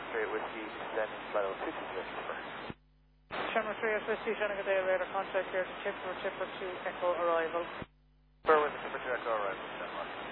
straight whiskey, descending flight level 60 to over. Shamrock 3 Whiskey, Shannon Day radar contact here to Chipper 2 Echo arrival. With the Chipper 2 Echo arrival, Shamrock.